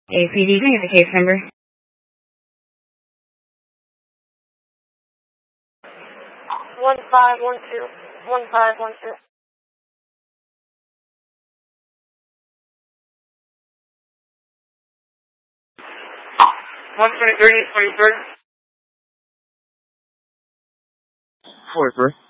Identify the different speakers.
Speaker 1: APD, give me the case number.
Speaker 2: 1512. 1512. 123, 23.
Speaker 3: 43.